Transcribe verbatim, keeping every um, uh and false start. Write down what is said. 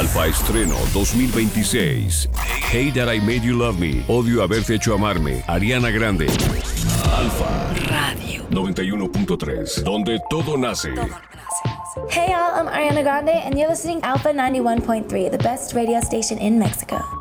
Alfa estreno dos mil veintiséis. Hate That I Made You Love Me. Odio haberte hecho amarme. Ariana Grande. Alfa Radio noventa y uno punto tres, donde todo nace. Hey y'all, I'm Ariana Grande and you're listening to Alpha ninety-one point three, the best radio station in Mexico.